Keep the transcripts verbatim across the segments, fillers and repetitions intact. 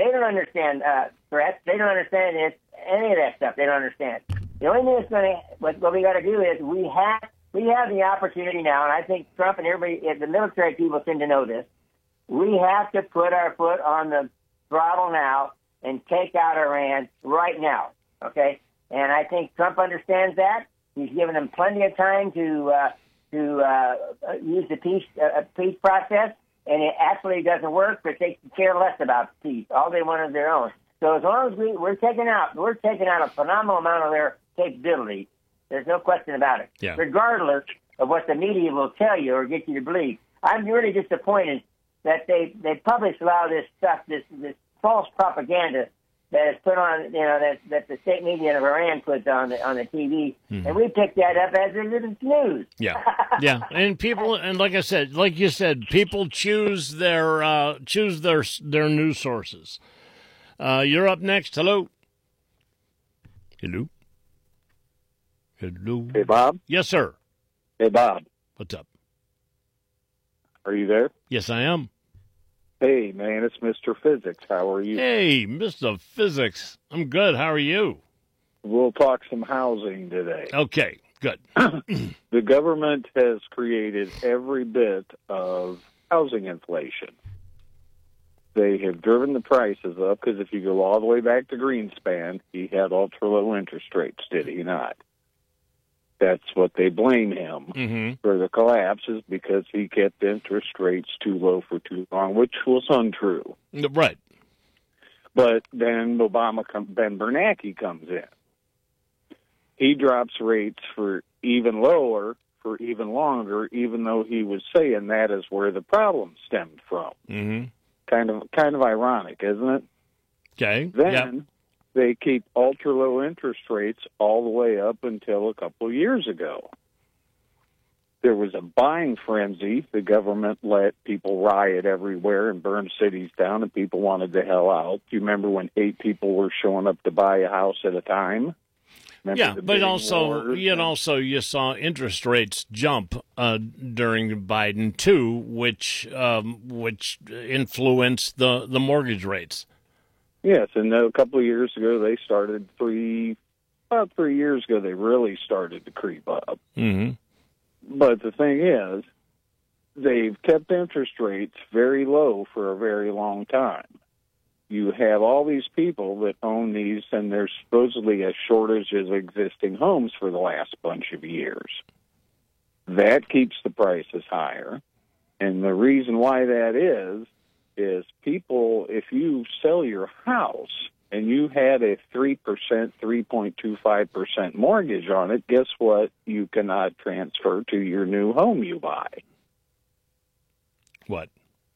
don't understand uh, threats. They don't understand this, any of that stuff. They don't understand. The only thing that's going to, what, what we got to do is we have, we have the opportunity now, and I think Trump and everybody, the military people seem to know this. We have to put our foot on the throttle now and take out Iran right now, okay? And I think Trump understands that. He's given them plenty of time to uh, to uh, use the peace uh, peace process, and it actually doesn't work. But they care less about peace. All they want is their own. So as long as we we're taking out we're taking out a phenomenal amount of their capability, there's no question about it. Yeah. Regardless of what the media will tell you or get you to believe, I'm really disappointed that they they publish a lot of this stuff, this this false propaganda that is put on, you know, that that the state media of Iran puts on the on the T V, mm-hmm. and we pick that up as if it's news. Yeah, yeah, and people, and like I said, like you said, people choose their uh, choose their their news sources. Uh, you're up next. Hello, hello, hello. Hey, Bob. Yes, sir. Hey, Bob. What's up? Are you there? Yes, I am. Hey, man, it's Mister Physics. How are you? Hey, Mister Physics. I'm good. How are you? We'll talk some housing today. Okay, good. The government has created every bit of housing inflation. They have driven the prices up because if you go all the way back to Greenspan, he had ultra-low interest rates, did he not? That's what they blame him mm-hmm. for the collapse is because he kept interest rates too low for too long, which was untrue. Right. But then Obama, Ben Bernanke comes in. He drops rates for even lower for even longer, even though he was saying that is where the problem stemmed from. Mm-hmm. Kind of, kind of ironic, isn't it? Okay. Then. Yep. They keep ultra-low interest rates all the way up until a couple of years ago. There was a buying frenzy. The government let people riot everywhere and burn cities down, and people wanted the hell out. Do you remember when eight people were showing up to buy a house at a time? Remember yeah, but also, yet also you saw interest rates jump uh, during Biden, too, which um, which influenced the, the mortgage rates. Yes, and a couple of years ago, they started three, about three years ago, they really started to creep up. Mm-hmm. But the thing is, they've kept interest rates very low for a very long time. You have all these people that own these, and there's supposedly a shortage of existing homes for the last bunch of years. That keeps the prices higher. And the reason why that is, is people, if you sell your house and you had a three percent, three point two five percent mortgage on it, guess what? You cannot transfer to your new home you buy. What?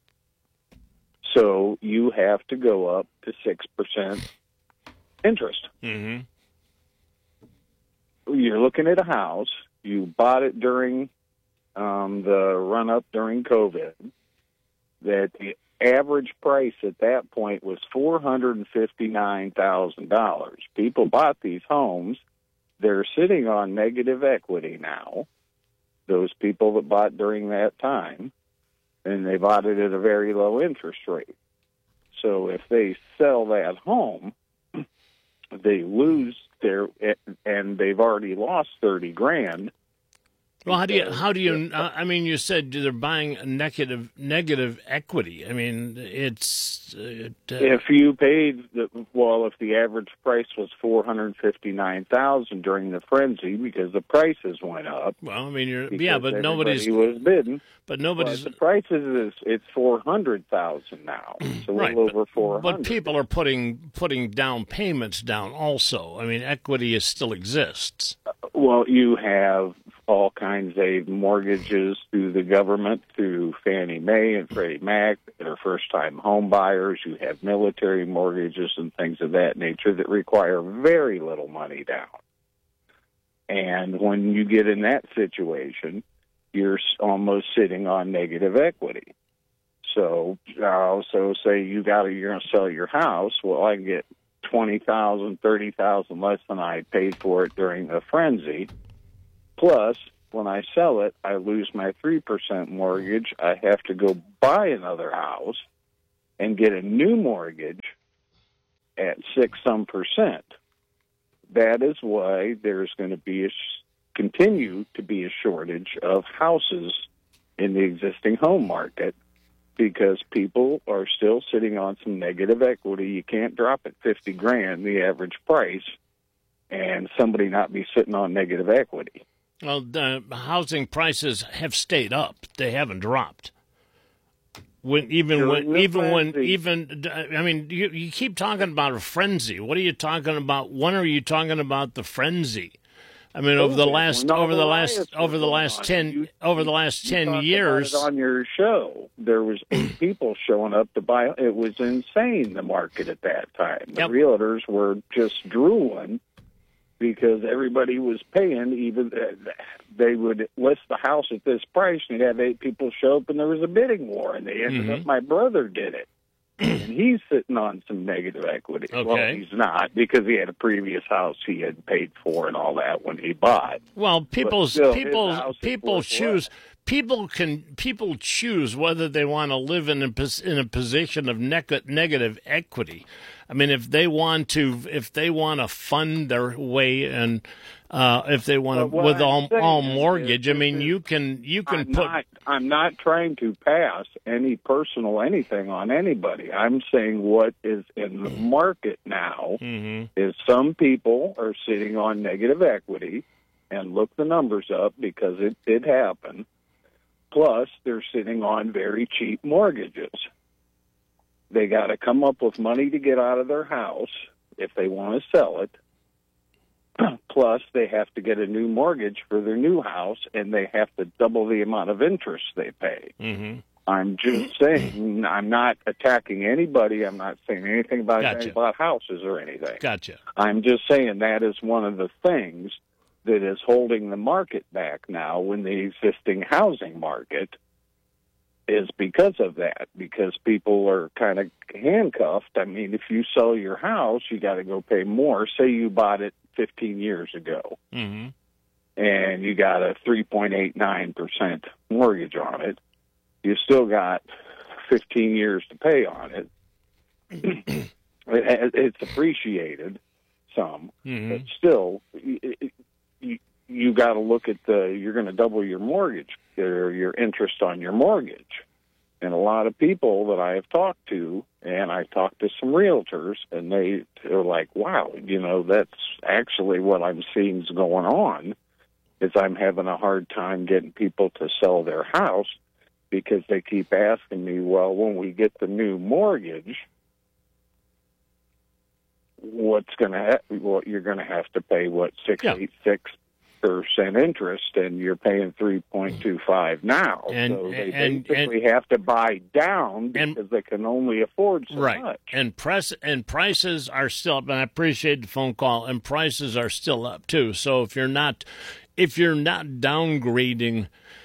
So you have to go up to six percent interest. Mm-hmm. You're looking at a house. You bought it during um, the run-up during COVID, that the average price at that point was four hundred fifty-nine thousand dollars. People bought these homes. They're sitting on negative equity now, those people that bought during that time, and they bought it at a very low interest rate. So if they sell that home, they lose their, and they've already lost thirty grand. Well, how do you, how do you, uh, I mean, you said they're buying a negative, negative equity. I mean, it's... Uh, if you paid, the, well, if the average price was four hundred fifty-nine thousand dollars during the frenzy because the prices went up. Well, I mean, you're, yeah, but nobody's... was bidding. But nobody's... But the prices is, it's four hundred thousand dollars now. It's a right, little over four hundred thousand dollars. dollars. But people are putting, putting down payments down also. I mean, equity is, still exists. Uh, well, you have all kinds of mortgages through the government, through Fannie Mae and Freddie Mac that are first-time home buyers. You have military mortgages and things of that nature that require very little money down. And when you get in that situation, you're almost sitting on negative equity. So I also say you got to, you're going to sell your house. Well, I can get twenty thousand dollars, thirty thousand dollars less than I paid for it during the frenzy. Plus, when I sell it, I lose my three percent mortgage. I have to go buy another house and get a new mortgage at six some percent. That is why there's going to be a continue to be a shortage of houses in the existing home market, because people are still sitting on some negative equity. You can't drop it fifty grand, the average price, and somebody not be sitting on negative equity. Well, the housing prices have stayed up; they haven't dropped. When even when even when even I mean, you, you keep talking about a frenzy. What are you talking about? When are you talking about the frenzy? I mean, over the last over the last over the last ten over the last ten years. On your show, there was eight people showing up to buy. It was insane, the market at that time. The yep. realtors were just drooling because everybody was paying. Even they would list the house at this price, and you'd have eight people show up, and there was a bidding war. And they ended mm-hmm. up. My brother did it. And he's sitting on some negative equity. Okay. Well, he's not, because he had a previous house he had paid for and all that when he bought. Well, people's still, people people choose less. people can people choose whether they want to live in a in a position of neg- negative equity. I mean, if they want to if they want to fund their way and uh, if they want to with all all mortgage, is, I mean, is, you can you can I'm put. Not, I'm not trying to pass any personal anything on anybody. I'm saying what is in the market now mm-hmm. is some people are sitting on negative equity, and look the numbers up because it did happen. Plus, they're sitting on very cheap mortgages. They got to come up with money to get out of their house if they want to sell it. Plus, they have to get a new mortgage for their new house, and they have to double the amount of interest they pay. Mm-hmm. I'm just saying, I'm not attacking anybody. I'm not saying anything about, gotcha. about houses or anything. Gotcha. I'm just saying that is one of the things that is holding the market back now when the existing housing market is because of that, because people are kind of handcuffed. I mean, if you sell your house, you got to go pay more. Say you bought it fifteen years ago, mm-hmm. and you got a three point eight nine percent mortgage on it. You still got fifteen years to pay on it. it it's appreciated some, mm-hmm. but still, it, you, you got to look at the, you're going to double your mortgage, or your interest on your mortgage. And a lot of people that I have talked to, and I talked to some realtors, and they are like, wow, you know, that's actually what I'm seeing is going on, is I'm having a hard time getting people to sell their house because they keep asking me, well, when we get the new mortgage, what's going to happen? Well, you're going to have to pay, what, six eight six percent interest, and you're paying three point two five now. And, so they and, basically and, have to buy down because and, they can only afford so right. much. And press and prices are still up, and I appreciate the phone call, and prices are still up too. So if you're not if you're not downgrading,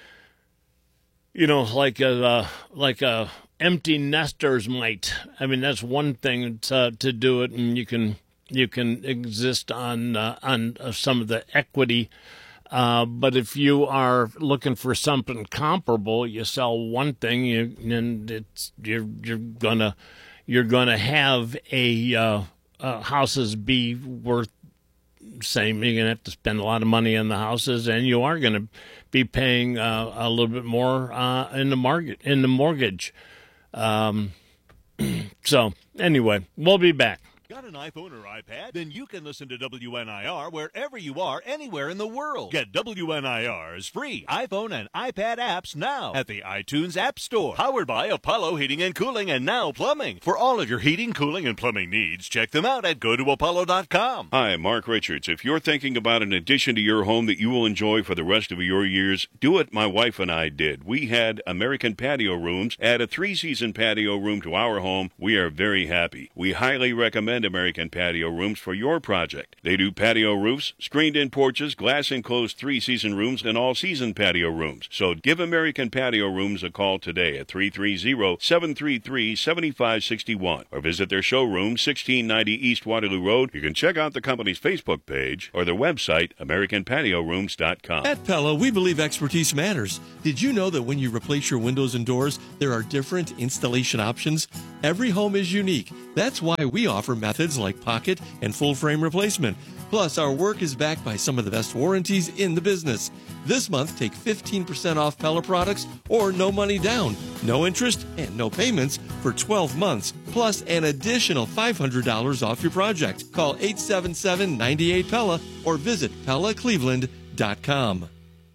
you know, like a uh, like a empty nesters might. I mean, that's one thing to, to do it, and you can you can exist on uh, on uh, some of the equity. Uh, but if you are looking for something comparable, you sell one thing, you, and it's you're you're gonna you're gonna have a uh, uh, houses be worth same. You're gonna have to spend a lot of money on the houses, and you are gonna be paying uh, a little bit more uh, in the market in the mortgage. Um, so anyway, we'll be back. Got an iPhone or iPad? Then you can listen to W N I R wherever you are, anywhere in the world. Get W N I R's free iPhone and iPad apps now at the iTunes App Store. Powered by Apollo Heating and Cooling and Now Plumbing. For all of your heating, cooling, and plumbing needs, check them out at go to apollo dot com. Hi, Mark Richards. If you're thinking about an addition to your home that you will enjoy for the rest of your years, do what my wife and I did. We had American Patio Rooms, add a three-season patio room to our home. We are very happy. We highly recommend American Patio Rooms for your project. They do patio roofs, screened-in porches, glass-enclosed three-season rooms, and all-season patio rooms. So give American Patio Rooms a call today at three three zero, seven three three, seven five six one or visit their showroom, sixteen ninety East Waterloo Road. You can check out the company's Facebook page or their website, american patio rooms dot com. At Pella, we believe expertise matters. Did you know that when you replace your windows and doors, there are different installation options? Every home is unique. That's why we offer methods like pocket and full frame replacement. Plus, our work is backed by some of the best warranties in the business. This month, take fifteen percent off Pella products or no money down, no interest, and no payments for twelve months, plus an additional five hundred dollars off your project. Call eight seven seven, nine eight, Pella or visit Pella Cleveland dot com.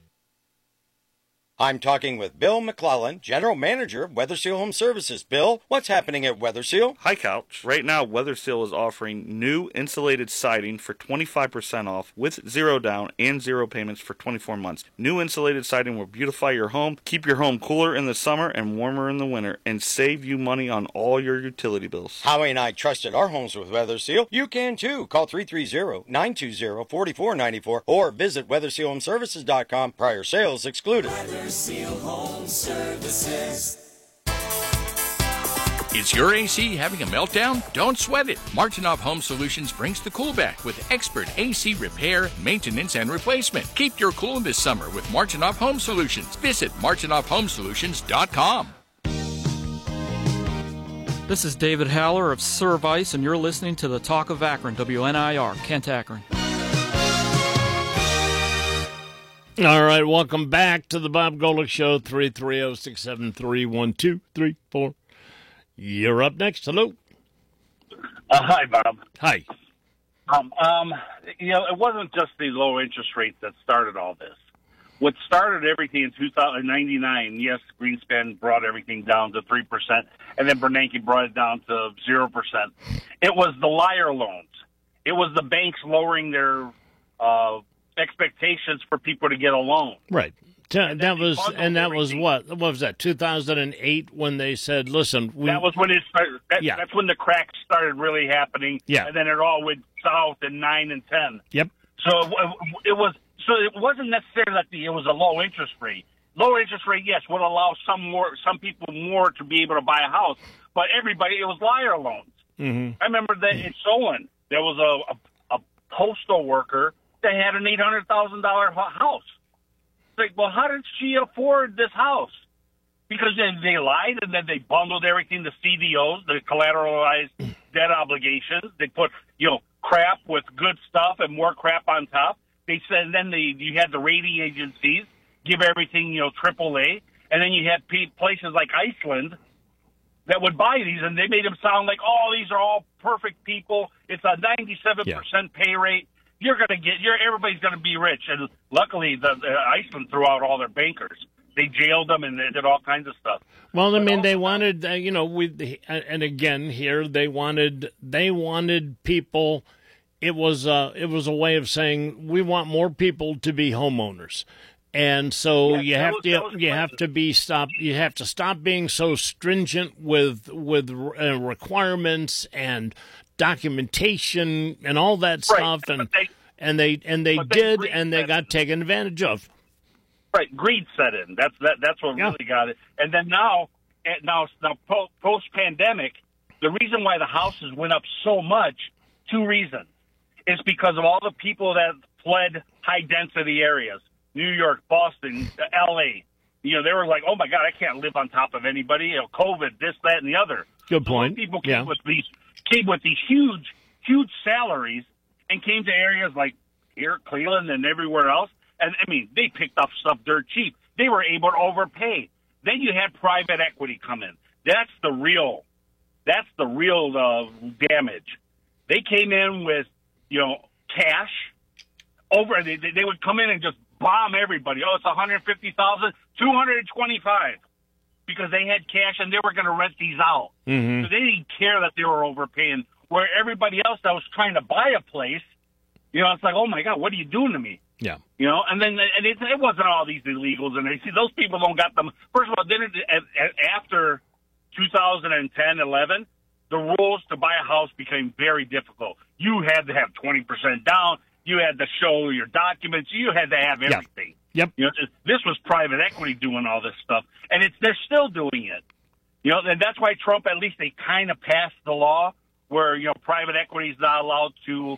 I'm talking with Bill McClellan, General Manager of Weatherseal Home Services. Bill, what's happening at Weatherseal? Hi, Couch. Right now, Weatherseal is offering new insulated siding for twenty-five percent off with zero down and zero payments for twenty-four months. New insulated siding will beautify your home, keep your home cooler in the summer and warmer in the winter, and save you money on all your utility bills. Howie and I trusted our homes with Weatherseal. You can too. Call three three zero, nine two zero, four four nine four or visit weatherseal home services dot com. Prior sales excluded. Weatherseal Home Services. Is your A C having a meltdown? Don't sweat it. Martinoff Home Solutions brings the cool back with expert A C repair, maintenance, and replacement. Keep your cool this summer with Martinoff Home Solutions. Visit martinoff home solutions dot com. This is David Haller of Service, and you're listening to the Talk of Akron, W N I R, Kent, Akron. All right, welcome back to the Bob Golick Show, three three zero, six seven three, one two three four. You're up next. Hello. Uh, hi, Bob. Hi. Um, um, you know, it wasn't just the low interest rates that started all this. What started everything in two thousand ninety-nine, yes, Greenspan brought everything down to three percent, and then Bernanke brought it down to zero percent. It was the liar loans. It was the banks lowering their uh, expectations for people to get a loan. Right. That was, and that was what? What was that? two thousand eight when they said, "Listen, we." That was when it started. That, yeah. That's when the cracks started really happening. Yeah. And then it all went south in nine and ten. Yep. So it, it was. So it wasn't necessarily that the, it was a low interest rate. Low interest rate, yes, would allow some more, some people more to be able to buy a house, but everybody, it was liar loans. Mm-hmm. I remember that in Solon, there was a, a, a postal worker that had an eight hundred thousand dollar house. Like, well, how did she afford this house? Because they, they lied, and then they bundled everything, the C D Os, the collateralized debt obligations. They put, you know, crap with good stuff and more crap on top. They said, and then they, you had the rating agencies give everything, you know, triple A, and then you had p- places like Iceland that would buy these, and they made them sound like, oh, these are all perfect people. It's a ninety-seven percent yeah. pay rate. You're going to get, you're, everybody's going to be rich. And luckily, the, the Iceland threw out all their bankers. They jailed them and they did all kinds of stuff. Well, I mean, they wanted, uh, you know, we, and again here, they wanted, they wanted people. It was, uh, it was a way of saying we want more people to be homeowners. And so yeah, you have was, to you have to be stop you have to stop being so stringent with with uh, requirements and documentation and all that stuff, right. and they, and they and they did, and they got taken advantage of. Right, greed set in. That's that. That's what yeah. really got it. And then now, now, now, post pandemic, the reason why the houses went up so much, two reasons, is because of all the people that fled high density areas. New York, Boston, L A. You know, they were like, "Oh my God, I can't live on top of anybody." You know, COVID, this, that, and the other. Good so point. People came yeah. with these came with these huge, huge salaries and came to areas like here, Cleveland, and everywhere else. And I mean, they picked up stuff dirt cheap. They were able to overpay. Then you had private equity come in. That's the real. That's the real uh, damage. They came in with, you know, cash. Over, they, they would come in and just bomb everybody. Oh, it's one hundred fifty thousand, two hundred twenty-five, because they had cash and they were going to rent these out. Mm-hmm. So they didn't care that they were overpaying. Where everybody else that was trying to buy a place, you know, it's like, oh my God, what are you doing to me? Yeah. You know, and then and it, it wasn't all these illegals, and they see those people don't got them. First of all, then it, after two thousand ten, eleven, the rules to buy a house became very difficult. You had to have twenty percent down. You had to show your documents. You had to have everything. Yep. You know, this was private equity doing all this stuff, and it's they're still doing it. You know, and that's why Trump, at least they kind of passed the law where, you know, private equity is not allowed to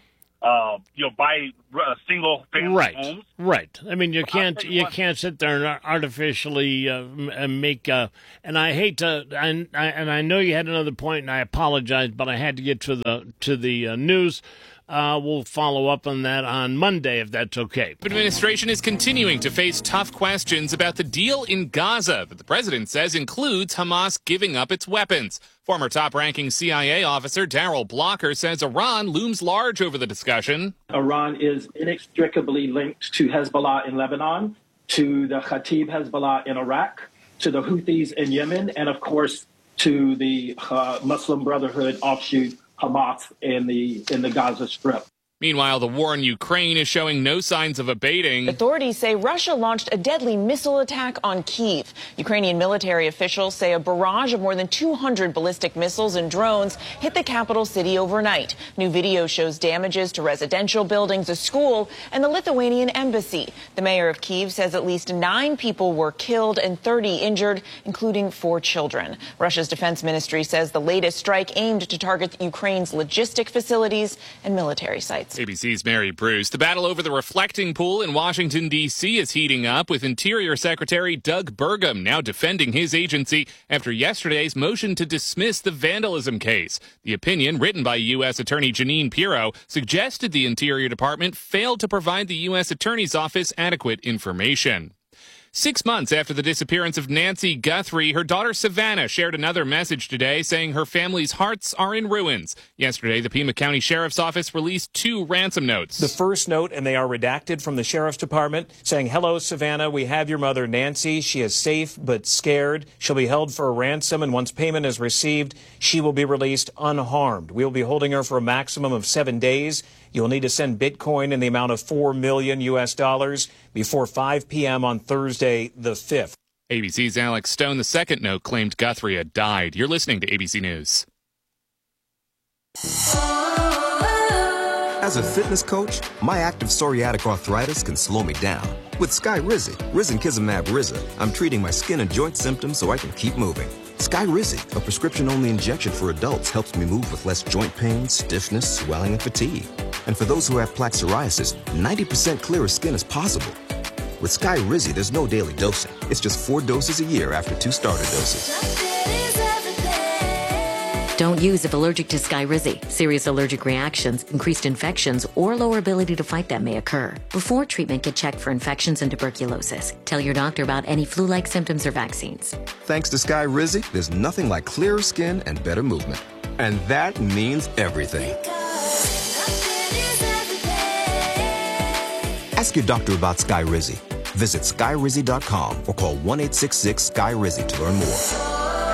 uh, you know, buy uh, single family right. homes. Right. I mean, you can't you what. can't sit there and artificially uh, m- make. Uh, and I hate to. And I, and I know you had another point, and I apologize, but I had to get to the to the uh, news. Uh, we'll follow up on that on Monday, if that's okay. The administration is continuing to face tough questions about the deal in Gaza that the president says includes Hamas giving up its weapons. Former top-ranking C I A officer Darrell Blocker says Iran looms large over the discussion. Iran is inextricably linked to Hezbollah in Lebanon, to the Khatib Hezbollah in Iraq, to the Houthis in Yemen, and, of course, to the uh, Muslim Brotherhood offshoot Hamas in the in the Gaza Strip. Meanwhile, the war in Ukraine is showing no signs of abating. Authorities say Russia launched a deadly missile attack on Kyiv. Ukrainian military officials say a barrage of more than two hundred ballistic missiles and drones hit the capital city overnight. New video shows damages to residential buildings, a school, and the Lithuanian embassy. The mayor of Kyiv says at least nine people were killed and thirty injured, including four children. Russia's defense ministry says the latest strike aimed to target Ukraine's logistic facilities and military sites. A B C's Mary Bruce. The battle over the reflecting pool in Washington, D C is heating up, with Interior Secretary Doug Burgum now defending his agency after yesterday's motion to dismiss the vandalism case. The opinion, written by U S Attorney Jeanine Pirro, suggested the Interior Department failed to provide the U S Attorney's Office adequate information. Six months after the disappearance of Nancy Guthrie, her daughter Savannah shared another message today saying her family's hearts are in ruins. Yesterday, the Pima County Sheriff's Office released two ransom notes. The first note, and they are redacted from the Sheriff's Department, saying, "Hello, Savannah. We have your mother, Nancy. She is safe but scared. She'll be held for a ransom, and once payment is received, she will be released unharmed. We will be holding her for a maximum of seven days. You'll need to send Bitcoin in the amount of four million U S dollars before five p.m. on Thursday, the fifth. A B C's Alex Stone. The second note claimed Guthrie had died. You're listening to A B C News. As a fitness coach, my active psoriatic arthritis can slow me down. With Skyrizi, Risankizumab Riza, I'm treating my skin and joint symptoms so I can keep moving. Skyrizi, a prescription-only injection for adults, helps me move with less joint pain, stiffness, swelling, and fatigue. And for those who have plaque psoriasis, ninety percent clearer skin is possible. With Skyrizi, there's no daily dosing. It's just four doses a year after two starter doses. Don't use if allergic to Skyrizi. Serious allergic reactions, increased infections, or lower ability to fight them may occur. Before treatment, get checked for infections and tuberculosis. Tell your doctor about any flu-like symptoms or vaccines. Thanks to Skyrizi, there's nothing like clearer skin and better movement. And that means everything. Ask your doctor about Skyrizi. Visit Skyrizi dot com or call one eight six six Sky Rizi to learn more.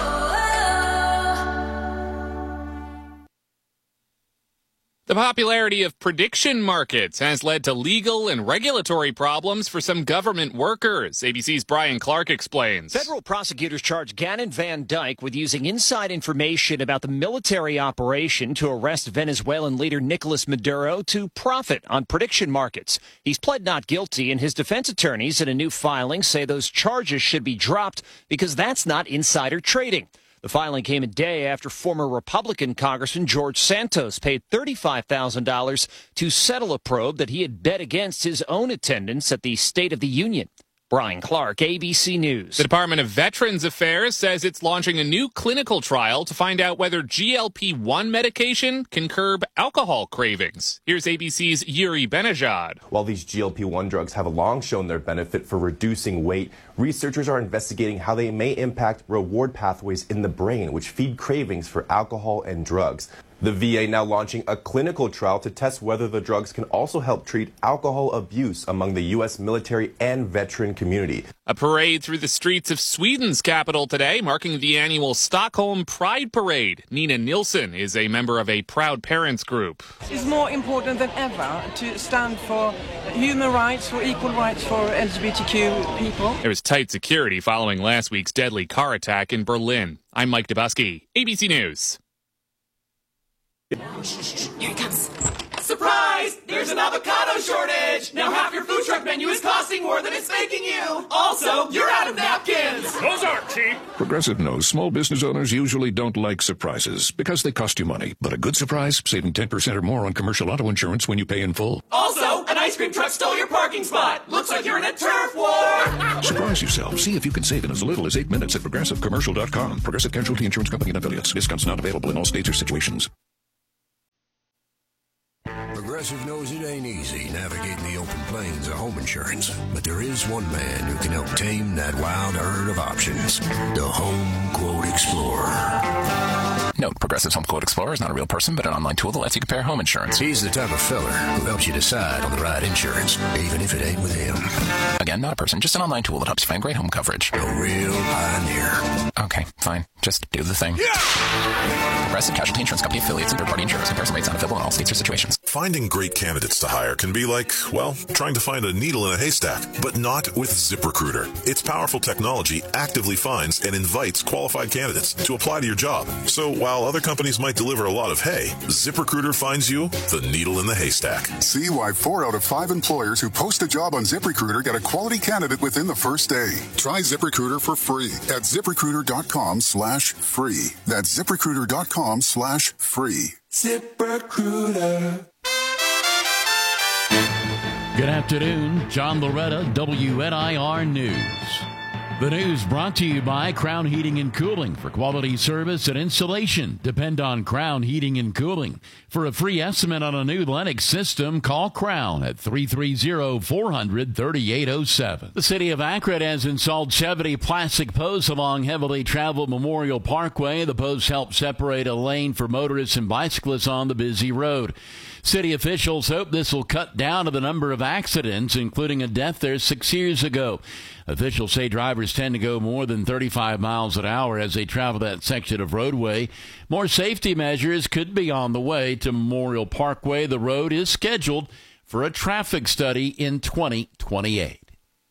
The popularity of prediction markets has led to legal and regulatory problems for some government workers. A B C's Brian Clark explains. Federal prosecutors charged Gannon Van Dyke with using inside information about the military operation to arrest Venezuelan leader Nicolas Maduro to profit on prediction markets. He's pled not guilty, and his defense attorneys in a new filing say those charges should be dropped because that's not insider trading. The filing came a day after former Republican Congressman George Santos paid thirty-five thousand dollars to settle a probe that he had bet against his own attendance at the State of the Union. Brian Clark, A B C News. The Department of Veterans Affairs says it's launching a new clinical trial to find out whether G L P one medication can curb alcohol cravings. Here's A B C's Yuri Benajad. While these G L P one drugs have long shown their benefit for reducing weight, researchers are investigating how they may impact reward pathways in the brain, which feed cravings for alcohol and drugs. The V A now launching a clinical trial to test whether the drugs can also help treat alcohol abuse among the U S military and veteran community. A parade through the streets of Sweden's capital today, marking the annual Stockholm Pride Parade. Nina Nilsson is a member of a Proud Parents group. It's more important than ever to stand for human rights, for equal rights for L G B T Q people. There was tight security following last week's deadly car attack in Berlin. I'm Mike Dubusky, A B C News. Here he comes. Surprise! There's an avocado shortage! Now half your food truck menu is costing more than it's making you! Also, you're out of napkins! Those aren't cheap! Progressive knows small business owners usually don't like surprises because they cost you money. But a good surprise, saving ten percent or more on commercial auto insurance when you pay in full. Also, an ice cream truck stole your parking spot! Looks like you're in a turf war! Surprise yourself. See if you can save in as little as eight minutes at progressive commercial dot com. Progressive Casualty Insurance Company and affiliates. Discounts not available in all states or situations. Progressive knows it ain't easy navigating the open plains of home insurance, but there is one man who can help tame that wild herd of options. The Home Quote Explorer. Note, Progressive's Home Quote Explorer is not a real person, but an online tool that lets you compare home insurance. He's the type of feller who helps you decide on the right insurance, even if it ain't with him. Again, not a person, just an online tool that helps you find great home coverage. A real pioneer. Okay, fine. Just do the thing. Yeah! Progressive Casualty Insurance Company affiliates and third-party insurers. Comparison rates not available in all states or situations. Finding great candidates to hire can be like, well, trying to find a needle in a haystack, but not with ZipRecruiter. Its powerful technology actively finds and invites qualified candidates to apply to your job. So while other companies might deliver a lot of hay, ZipRecruiter finds you the needle in the haystack. See why four out of five employers who post a job on ZipRecruiter get a quality candidate within the first day. Try ZipRecruiter for free at ZipRecruiter.com slash free. That's ZipRecruiter.com slash free. ZipRecruiter. Good afternoon, John Loretta, W N I R News. The news brought to you by Crown Heating and Cooling. For quality service and installation, depend on Crown Heating and Cooling. For a free estimate on a new Lennox system, call Crown at three three zero, four hundred, thirty-eight oh seven. The city of Akron has installed seventy plastic posts along heavily traveled Memorial Parkway. The posts help separate a lane for motorists and bicyclists on the busy road. City officials hope this will cut down on the number of accidents, including a death there six years ago. Officials say drivers tend to go more than thirty-five miles an hour as they travel that section of roadway. More safety measures could be on the way to Memorial Parkway. The road is scheduled for a traffic study in twenty twenty-eight.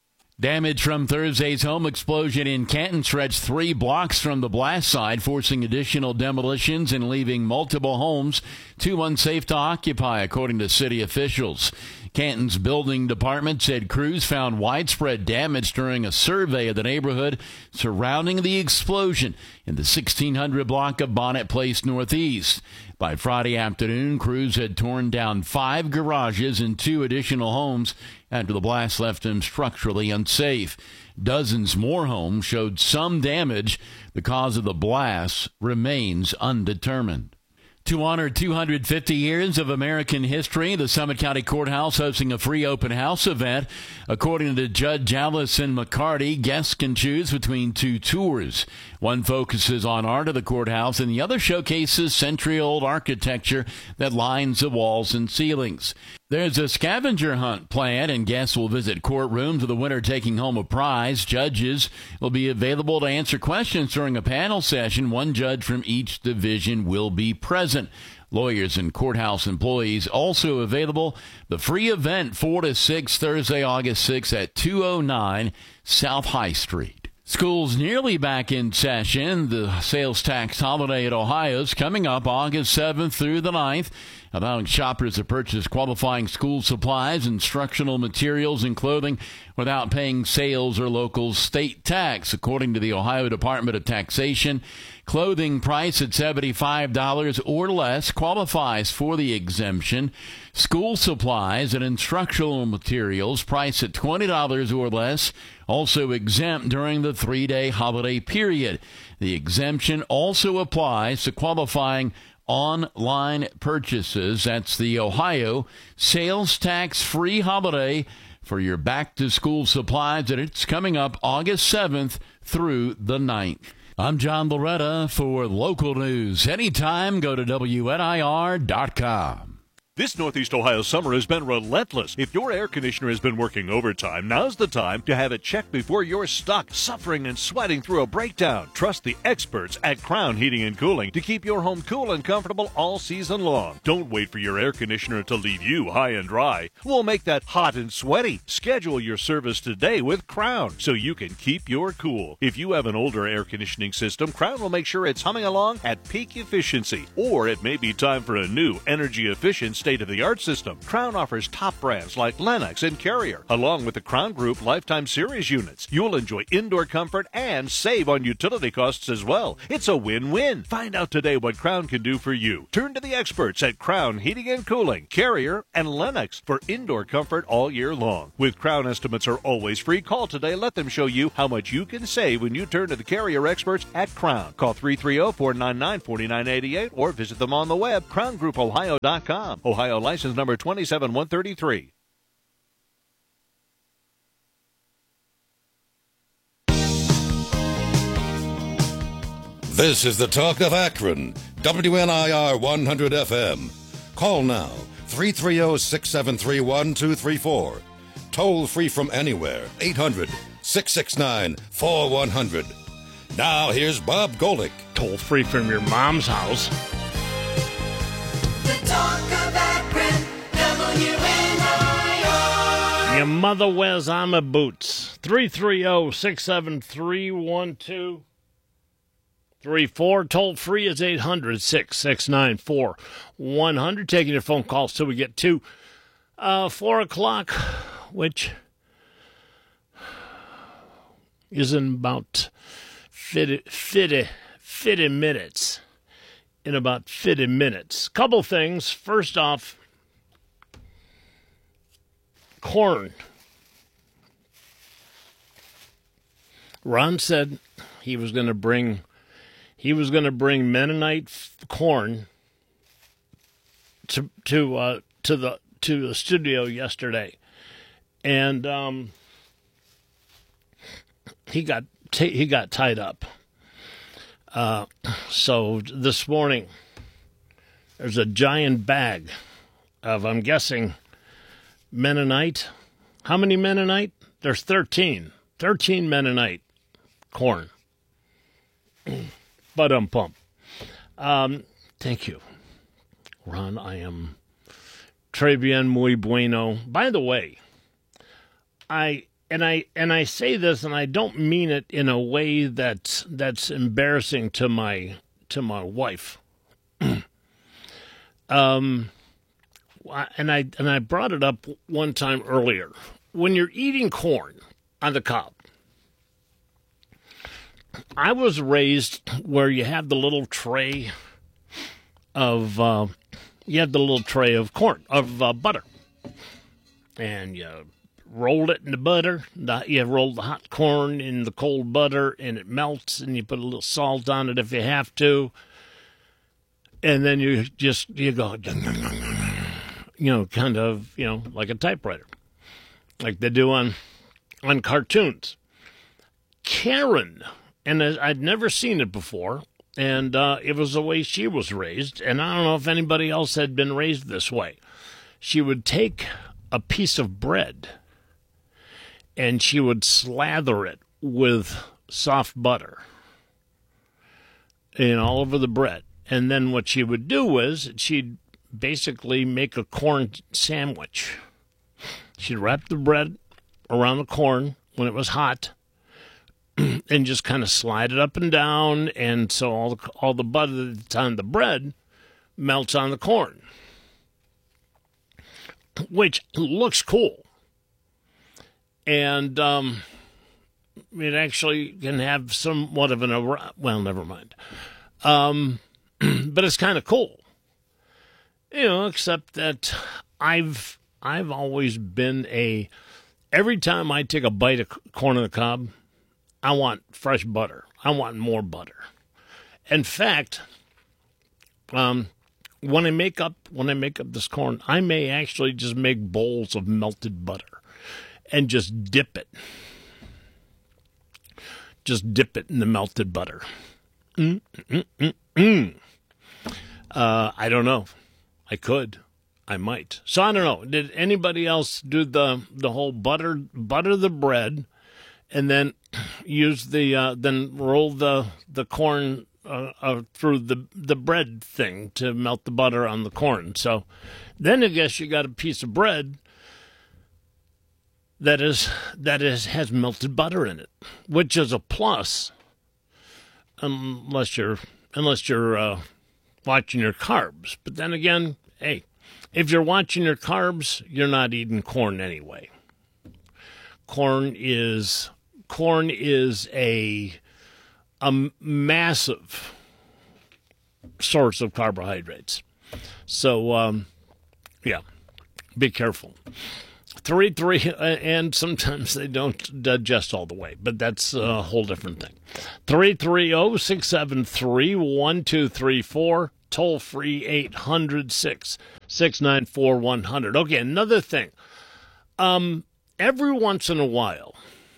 Damage from Thursday's home explosion in Canton stretched three blocks from the blast site, forcing additional demolitions and leaving multiple homes too unsafe to occupy, according to city officials. Canton's building department said crews found widespread damage during a survey of the neighborhood surrounding the explosion in the sixteen hundred block of Bonnet Place Northeast. By Friday afternoon, crews had torn down five garages and two additional homes after the blast left them structurally unsafe. Dozens more homes showed some damage. The cause of the blast remains undetermined. To honor two hundred fifty years of American history, the Summit County Courthouse hosting a free open house event. According to Judge Allison McCarty, guests can choose between two tours. One focuses on art of the courthouse, and the other showcases century-old architecture that lines the walls and ceilings. There's a scavenger hunt planned, and guests will visit courtrooms with the winner taking home a prize. Judges will be available to answer questions during a panel session. One judge from each division will be present. Lawyers and courthouse employees also available. The free event four to six, Thursday, August sixth at two oh nine South High Street. School's nearly back in session. The sales tax holiday at Ohio is coming up August seventh through the ninth, allowing shoppers to purchase qualifying school supplies, instructional materials, and clothing without paying sales or local state tax. According to the Ohio Department of Taxation, clothing priced at seventy-five dollars or less qualifies for the exemption. School supplies and instructional materials priced at twenty dollars or less also exempt during the three-day holiday period. The exemption also applies to qualifying online purchases. That's the Ohio sales tax-free holiday for your back-to-school supplies, and it's coming up August seventh through the ninth. I'm John Loretta for local news. Anytime, go to W N I R dot com. This Northeast Ohio summer has been relentless. If your air conditioner has been working overtime, now's the time to have it checked before you're stuck, suffering and sweating through a breakdown. Trust the experts at Crown Heating and Cooling to keep your home cool and comfortable all season long. Don't wait for your air conditioner to leave you high and dry. We'll make that hot and sweaty. Schedule your service today with Crown so you can keep your cool. If you have an older air conditioning system, Crown will make sure it's humming along at peak efficiency. Or it may be time for a new energy efficient state-of-the-art system. Crown offers top brands like Lennox and Carrier, along with the Crown Group Lifetime Series units. You'll enjoy indoor comfort and save on utility costs as well. It's a win-win. Find out today what Crown can do for you. Turn to the experts at Crown Heating and Cooling, Carrier, and Lennox for indoor comfort all year long. With Crown estimates are always free, call today. Let them show you how much you can save when you turn to the Carrier experts at Crown. Call three three zero, four nine nine, four nine eight eight or visit them on the web, crown group ohio dot com. Ohio license number two seven one three three. This is the Talk of Akron, W N I R one hundred F M. Call now, three three zero, six seven three, one two three four. Toll free from anywhere, eight hundred, six six nine, four one zero zero. Now here's Bob Golick. Toll free from your mom's house. The Talk of Akron, W N I R. Your mother wears armor boots. three three zero, six seven three, one two three four. Toll free is eight hundred, six six nine, four one zero zero. Taking your phone calls till we get to uh, four o'clock, which is in about fifty, fifty, fifty minutes. In about fifty minutes. Couple things. First off, corn. Ron said he was going to bring he was going to bring Mennonite corn to to uh, to the to the studio yesterday, and um, he got t- he got tied up. Uh, so this morning, there's a giant bag of, I'm guessing, Mennonite. How many Mennonite? There's thirteen. thirteen Mennonite corn. But um pump. Um, thank you, Ron. I am très bien, muy bueno. By the way, I and I and I say this, and I don't mean it in a way that's that's embarrassing to my to my wife. um, and I and I brought it up one time earlier. When you're eating corn on the cob, I was raised where you have the little tray of uh, you have the little tray of corn of uh, butter, and you roll it in the butter. You roll the hot corn in the cold butter, and it melts, and you put a little salt on it if you have to, and then you just you go, you know, kind of, you know, like a typewriter, like they do on on cartoons. Karen. And I'd never seen it before, and uh, it was the way she was raised, and I don't know if anybody else had been raised this way. She would take a piece of bread, and she would slather it with soft butter, and all over the bread. And then what she would do was she'd basically make a corn sandwich. She'd wrap the bread around the corn when it was hot, and just kind of slide it up and down, and so all the, all the butter that's on the bread melts on the corn, which looks cool. And um, it actually can have somewhat of an, well, never mind. Um, but it's kind of cool, you know, except that I've I've always been a, every time I take a bite of corn on the cob, I want fresh butter. I want more butter. In fact, um, when I make up when I make up this corn, I may actually just make bowls of melted butter and just dip it. Just dip it in the melted butter. Mm, mm, mm, mm. Uh, I don't know. I could. I might. So I don't know. Did anybody else do the the whole butter butter the bread? And then use the uh, then roll the the corn uh, uh, through the the bread thing to melt the butter on the corn. So then I guess you got a piece of bread that is that is has melted butter in it, which is a plus, unless you're unless you're uh, watching your carbs. But then again, hey, if you're watching your carbs, you're not eating corn anyway. Corn is corn is a a massive source of carbohydrates. So, um, yeah, be careful. Three, three, and sometimes they don't digest all the way, but that's a whole different thing. three three zero, six seven three, one two three four, toll free eight hundred, six six nine four, one hundred. Okay, another thing. Um, every once in a while,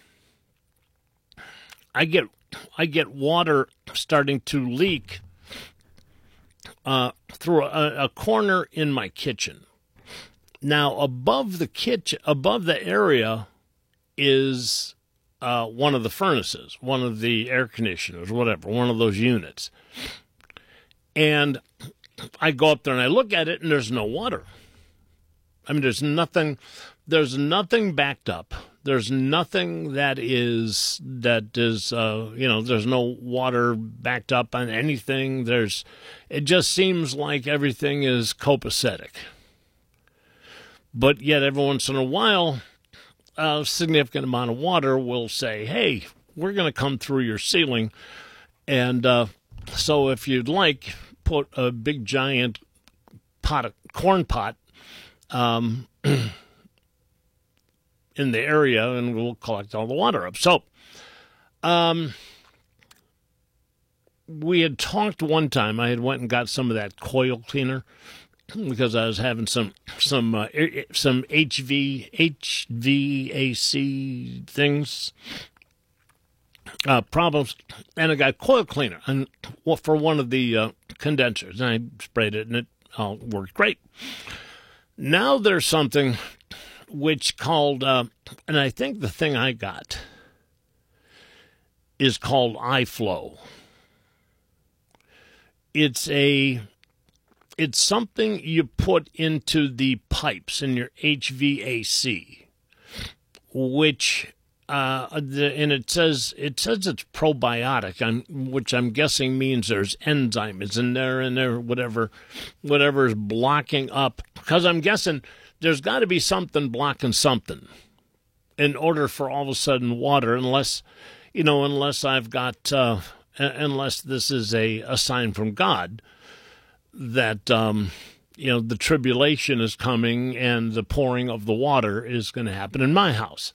I get I get water starting to leak uh, through a, a corner in my kitchen. Now, above the kitchen, above the area, is uh, one of the furnaces, one of the air conditioners, whatever, one of those units. And I go up there and I look at it, and there's no water. I mean, there's nothing. There's nothing backed up. There's nothing that is that is uh, you know. There's no water backed up on anything. There's. It just seems like everything is copacetic. But yet, every once in a while, a significant amount of water will say, "Hey, we're going to come through your ceiling," and uh, so if you'd like, put a big giant pot of corn pot um, in the area, and we'll collect all the water up. So, um, we had talked one time. I had went and got some of that coil cleaner, because I was having some some uh, some H V H V A C things uh, problems, and I got coil cleaner and well, for one of the uh, condensers, and I sprayed it, and it all worked great. Now there's something which called, uh, and I think the thing I got is called iFlow. It's a It's something you put into the pipes in your H V A C, which uh, the, and it says it says it's probiotic, I'm, which I'm guessing means there's enzymes in there and there whatever whatever is blocking up. Because I'm guessing there's got to be something blocking something in order for all of a sudden water, unless you know, unless I've got uh, unless this is a, a sign from God that, um, you know, the tribulation is coming and the pouring of the water is going to happen in my house,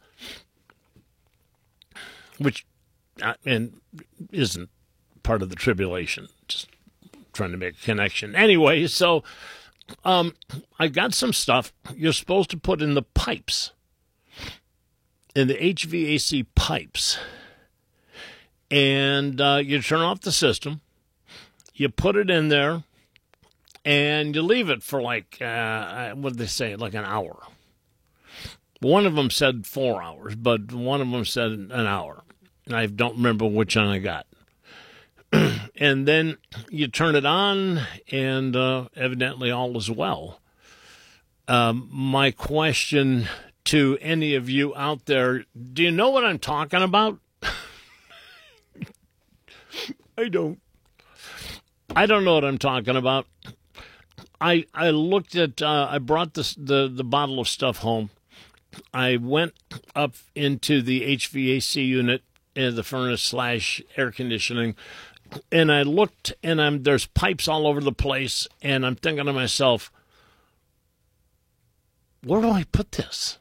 which uh, and isn't part of the tribulation, just trying to make a connection. Anyway, so um, I got some stuff you're supposed to put in the pipes, in the H V A C pipes, and uh, you turn off the system, you put it in there, and you leave it for like, uh, what did they say, like an hour. One of them said four hours, but one of them said an hour. I don't remember which one I got. And then you turn it on, and uh, evidently all is well. Um, my question to any of you out there, do you know what I'm talking about? I don't. I don't know what I'm talking about. I I looked at, uh, I brought this, the, the bottle of stuff home. I went up into the H V A C unit in the furnace slash air conditioning, and I looked, and I'm there's pipes all over the place, and I'm thinking to myself, where do I put this?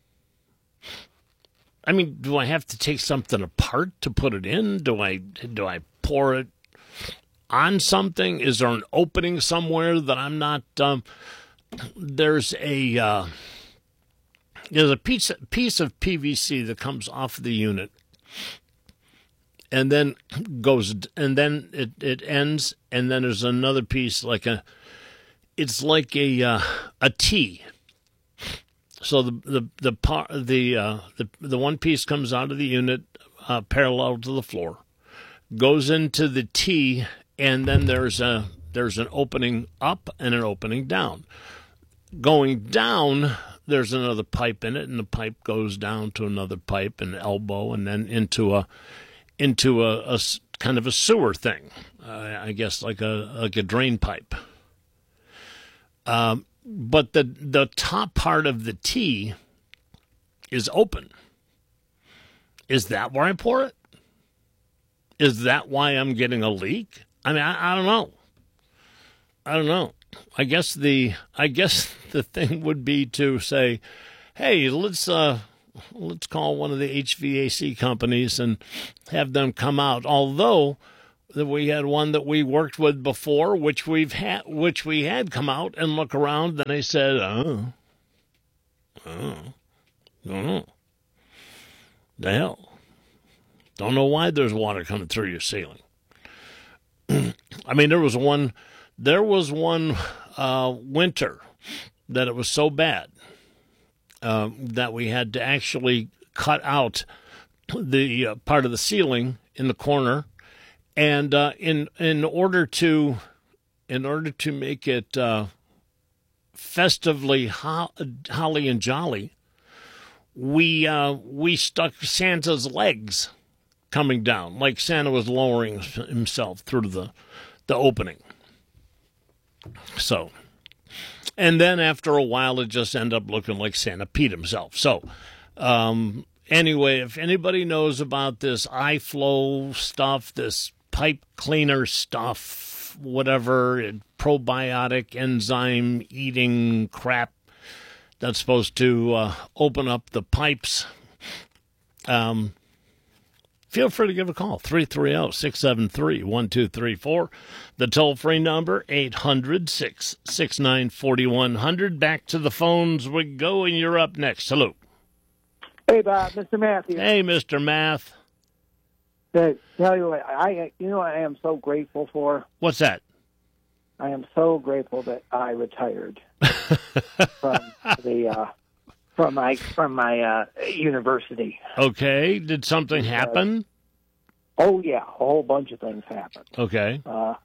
I mean, do I have to take something apart to put it in? Do I do I pour it on something? Is there an opening somewhere that I'm not? Um, there's a uh, there's a piece piece of P V C that comes off the unit, and then goes, and then it, it ends, and then there's another piece like a, it's like a uh, a T. So the the the part the uh, the the one piece comes out of the unit uh, parallel to the floor, goes into the T, and then there's a there's an opening up and an opening down. Going down, there's another pipe in it, and the pipe goes down to another pipe and elbow, and then into a into a, a kind of a sewer thing, uh, I guess like a like a drain pipe. Um, but the the top part of the T is open. Is that where I pour it? Is that why I'm getting a leak? I mean, I, I don't know. I don't know. I guess the I guess the thing would be to say, hey, let's uh, let's call one of the H V A C companies and have them come out. Although that we had one that we worked with before, which we've had, which we had come out and look around, and they said, oh, oh, don't know, the hell, don't know why there's water coming through your ceiling. I mean, there was one, there was one uh, winter that it was so bad uh, that we had to actually cut out the uh, part of the ceiling in the corner. And uh, in in order to in order to make it uh, festively ho- holly and jolly, we uh, we stuck Santa's legs coming down, like Santa was lowering himself through the the opening. So, and then after a while, it just ended up looking like Santa peed himself. So. Um, Anyway, if anybody knows about this iFlow stuff, this pipe cleaner stuff, whatever, probiotic enzyme eating crap that's supposed to uh, open up the pipes, um, feel free to give a call, three three zero, six seven three, one two three four. The toll-free number, eight hundred, six six nine, four one zero zero. Back to the phones we go, and you're up next. Hello. Hey, Bob, Mister Matthews. Hey, Mister Math. Hey, tell you what, I you know what I am so grateful for? What's that? I am so grateful that I retired from the uh, from my from my uh, university. Okay, did something happen? Oh yeah, a whole bunch of things happened. Okay. Uh,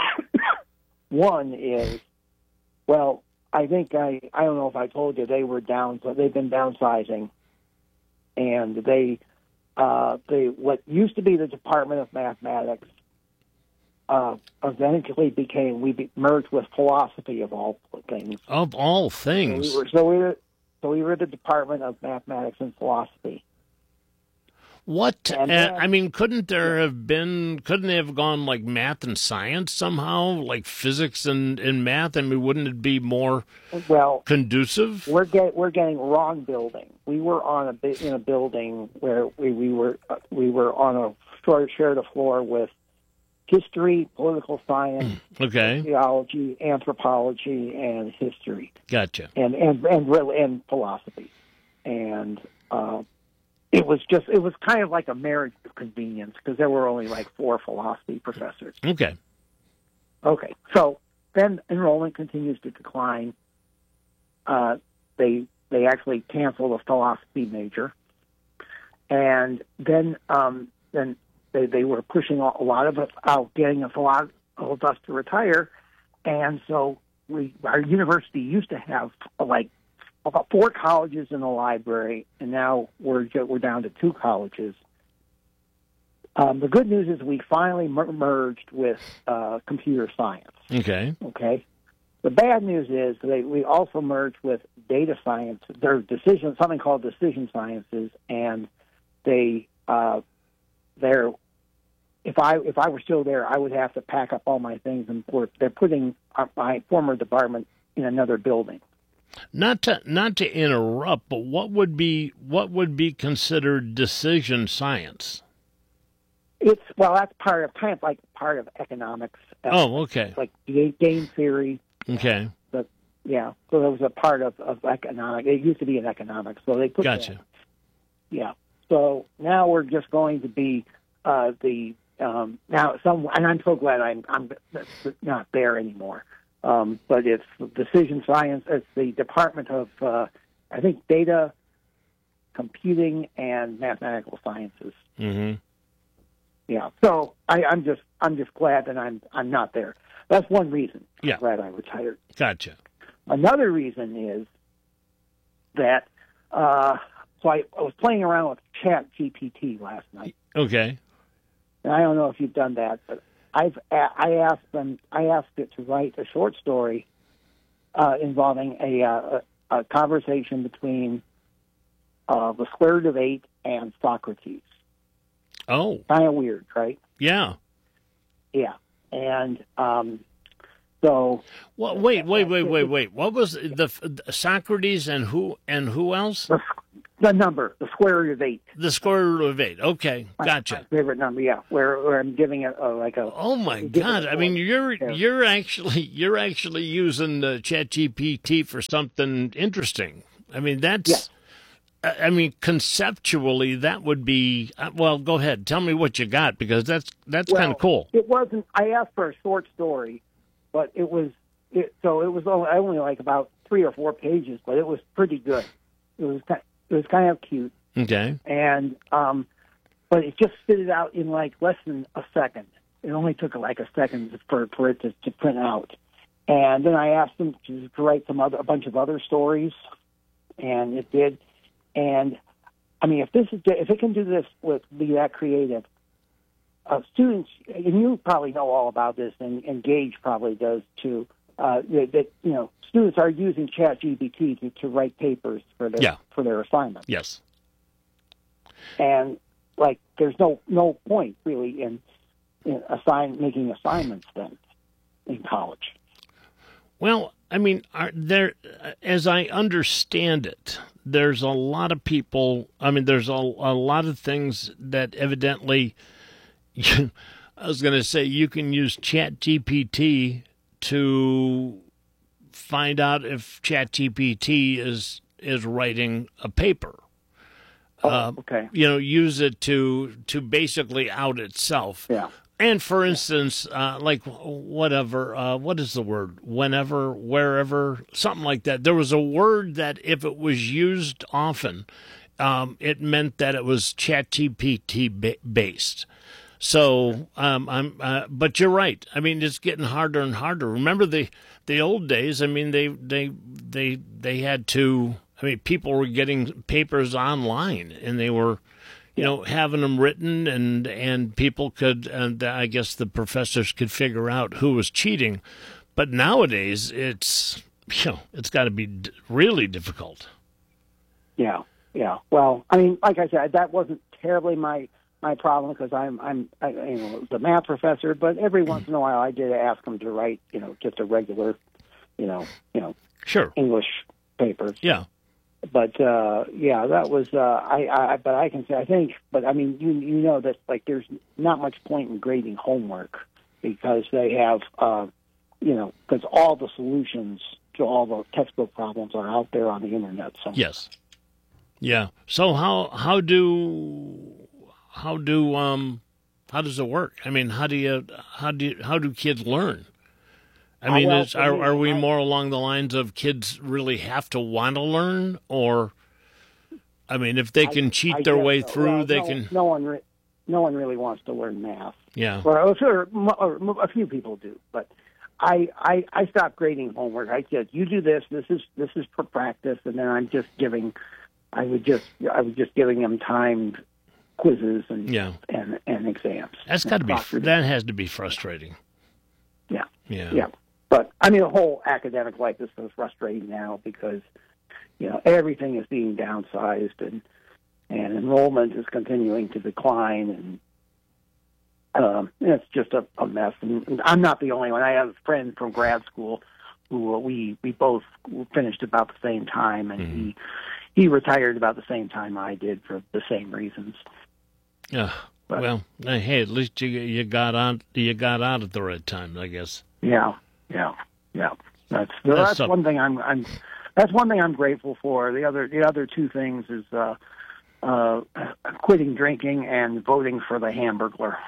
one is, well, I think I I don't know if I told you they were down, so they've been downsizing. And they, uh, they, what used to be the Department of Mathematics, uh, eventually became, we be, merged with philosophy of all things. Of all things. So we were, so we were, so we were the Department of Mathematics and Philosophy. What? Uh, I mean, couldn't there have been, couldn't they have gone like math and science somehow, like physics and, and math? I mean, wouldn't it be more well conducive? We're get, we're getting wrong building. We were on a in a building where we, we were uh, we were on a short shared a floor with history, political science, okay, theology, anthropology, and history. Gotcha. And and and really and philosophy, and. Uh, It was just, it was kind of like a marriage of convenience because there were only like four philosophy professors. Okay. Okay. So then enrollment continues to decline. Uh, they they actually canceled a philosophy major. And then um, then they, they were pushing a lot of us out, getting a lot of us to retire. And so we our university used to have like about four colleges in the library, and now we're we're down to two colleges. Um, the good news is we finally mer- merged with uh, computer science. Okay. Okay. The bad news is they, we also merged with data science. There's decision something called decision sciences, and they uh, they're if I if I were still there, I would have to pack up all my things and work. They're putting my former department in another building. Not to not to interrupt, but what would be what would be considered decision science? It's well, that's part of kind of like part of economics. Oh, okay. Like game theory. Okay. But yeah, so there was a part of, of economics. It used to be in economics, so they put gotcha. That. Yeah. So now we're just going to be uh, the um, now some, and I'm so glad I'm I'm not there anymore. Um, but it's decision science. It's the Department of, uh, I think, Data, Computing, and Mathematical Sciences. Mm-hmm. Yeah. So I, I'm just I'm just glad that I'm I'm not there. That's one reason. Yeah. I'm glad I retired. Gotcha. Another reason is that uh, so I, I was playing around with Chat G P T last night. Okay. And I don't know if you've done that, but I've I asked them I asked it to write a short story uh, involving a, uh, a, a conversation between uh, the square root of eight and Socrates. Oh. Kind of weird, right? Yeah. Yeah. And um, so... Well, wait, wait, wait, wait, wait. What was the, the Socrates and who and who else? The, the number, the square root of eight. The square root of eight. Okay, gotcha. My, my favorite number, yeah. Where, where I'm giving it a, like a... Oh my God! I mean, you're you're actually you're actually using the ChatGPT for something interesting. I mean, that's. Yeah. I mean, conceptually, that would be well. Go ahead, tell me what you got because that's that's well, kind of cool. It wasn't. I asked for a short story, but it was it, so it was only, only like about three or four pages, but it was pretty good. It was kind, it was kind of cute. Okay. And um, but it just spit it out in like less than a second. It only took like a second for for it to, to print out. And then I asked them to, to write some other a bunch of other stories, and it did. And I mean, if this is if it can do this with be that creative, uh, students, and you probably know all about this, and, and Gage probably does too. Uh, that, that you know, students are using ChatGPT to, to write papers for their yeah. for their assignments. Yes. And like, there's no no point really in, in assign making assignments then in college. Well, I mean, are there, as I understand it, there's a lot of people, I mean, there's a, a lot of things that evidently, I was going to say, you can use ChatGPT to find out if ChatGPT is is writing a paper. Oh, uh, okay. You know, use it to to basically out itself. Yeah. And for instance, uh, like whatever, uh, what is the word? Whenever, wherever, something like that. There was a word that if it was used often, um, it meant that it was ChatGPT ba- based. So, um, I'm, uh, but you're right. I mean, it's getting harder and harder. Remember the the old days? I mean, they they they they had to. I mean, people were getting papers online, and they were. You know, having them written, and and people could, and I guess the professors could figure out who was cheating. But nowadays, it's you know, it's got to be d- really difficult. Yeah, yeah. Well, I mean, like I said, that wasn't terribly my my problem because I'm I'm I, you know the math professor. But every once in a while, I did ask them to write, you know, just a regular, you know, you know, sure English papers. Yeah. But uh, yeah, that was uh, I, I. But I can say I think. But I mean, you you know that like there's not much point in grading homework because they have, uh, you know, because all the solutions to all the textbook problems are out there on the internet. So yes, yeah. So how how do how do um how does it work? I mean, how do you how do you, how do kids learn? I mean, well, is, are are we more along the lines of kids really have to want to learn, or, I mean, if they can cheat I, I their guess way so. through, well, they no, can. No one, re- no one really wants to learn math. Yeah. Well, sure, or a few people do, but I, I, I stopped grading homework. I said, you do this. This is this is for practice, and then I'm just giving. I would just I was just giving them timed quizzes and yeah. and, and exams. That's got to be that has to be frustrating. Yeah. Yeah. Yeah. But, I mean, the whole academic life is so frustrating now because, you know, everything is being downsized and and enrollment is continuing to decline, and um, it's just a, a mess. And I'm not the only one. I have a friend from grad school who uh, we, we both finished about the same time, and mm-hmm. he he retired about the same time I did for the same reasons. Yeah. But, well, hey, at least you you got on you got out at the right time, I guess. Yeah. Yeah, yeah. That's that's, that's one thing I'm I'm that's one thing I'm grateful for. The other the other two things is uh, uh, quitting drinking and voting for the Hamburglar.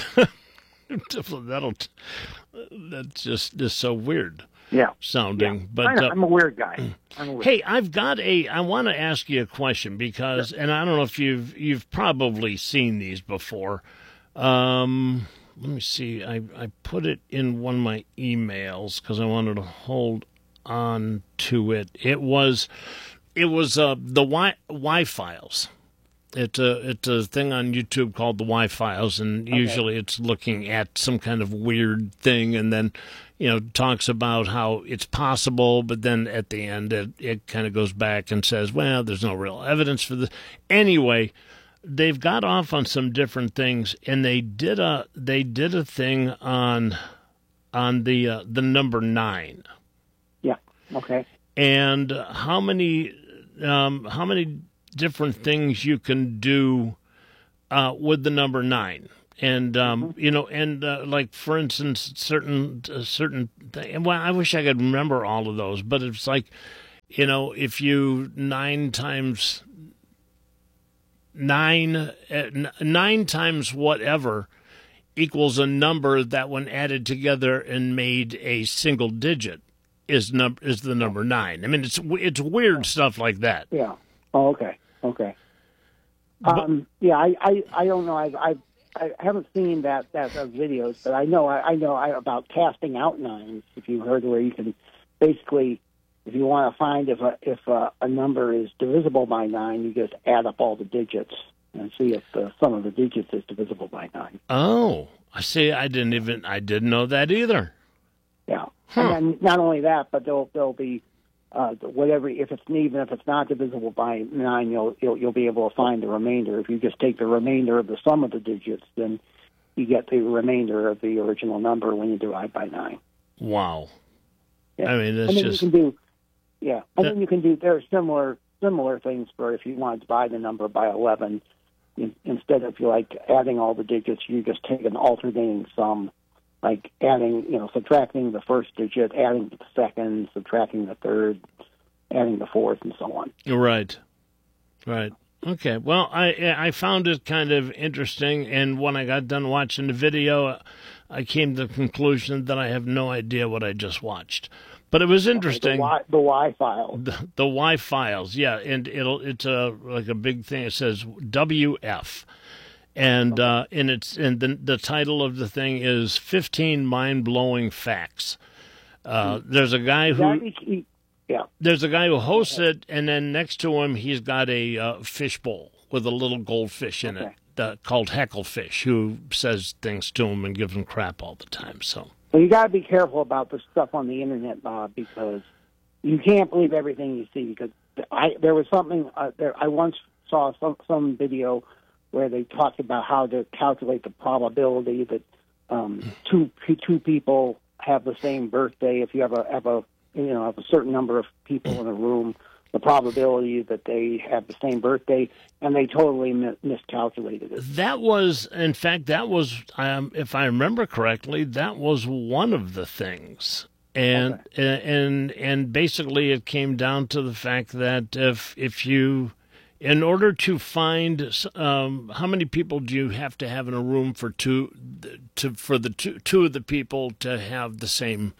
That'll that's just just so weird. Yeah, sounding. Yeah. But I know, uh, I'm a weird guy. I'm a weird hey, I've got a. I want to ask you a question because, sure. and I don't know if you've you've probably seen these before. Um, Let me see. I, I put it in one of my emails because I wanted to hold on to it. It was, it was uh, the Y Y Files. It's a it's a thing on YouTube called the Y Files, and okay. usually it's looking at some kind of weird thing, and then you know, talks about how it's possible, but then at the end it, it kind of goes back and says, well, there's no real evidence for this. Anyway, they've got off on some different things, and they did a they did a thing on on the uh, the number nine. Yeah. Okay. And how many um, how many different things you can do uh, with the number nine. And, um, mm-hmm. you know, and uh, like, for instance, certain, uh, certain, th- well, I wish I could remember all of those, but it's like, you know, if you nine times nine, uh, n- nine times whatever equals a number that when added together and made a single digit is num- is the number nine. I mean, it's, it's weird stuff like that. Yeah. Oh, okay. Okay. Um, but, yeah, I, I, I don't know. I've, I've, I haven't seen that that those videos, but I know I, I know I, about casting out nines. If you heard where you can basically, if you want to find if a if a, a number is divisible by nine, you just add up all the digits and see if the sum of the digits is divisible by nine. Oh, I see. I didn't even I didn't know that either. Yeah, huh. And then not only that, but there'll there'll be uh, whatever if it's even if it's not divisible by nine, you'll, you'll you'll be able to find the remainder. If you just take the remainder of the sum of the digits, then you get the remainder of the original number when you divide by nine. Wow. Yeah. I mean, it's and then just you can do, yeah, and that... then you can do. There are similar similar things for if you want to divide the number by eleven. In, instead of you like adding all the digits, you just take an alternating sum. Like adding, you know, subtracting the first digit, adding the second, subtracting the third, adding the fourth, and so on. Right, right. Okay. Well, I I found it kind of interesting, and when I got done watching the video, I came to the conclusion that I have no idea what I just watched. But it was interesting. Okay, the, y, the Y files. The, the Y files, yeah, and it'll it's a like a big thing. It says W F. And uh, and it's and the the title of the thing is fifteen mind blowing facts. Uh, there's a guy who yeah. There's a guy who hosts it, and then next to him he's got a uh, fish bowl with a little goldfish in okay. it uh, called Hecklefish, who says things to him and gives him crap all the time. So well, you got to be careful about the stuff on the internet, Bob, because you can't believe everything you see. Because I there was something uh, there. I once saw some some video where they talked about how to calculate the probability that um, two two people have the same birthday. If you have a have a you know have a certain number of people in a room, the probability that they have the same birthday, and they totally mi- miscalculated it. That was, in fact, that was, um, if I remember correctly, that was one of the things. And okay. and and basically, it came down to the fact that if if you in order to find um, how many people do you have to have in a room for two, to for the two two of the people to have the same,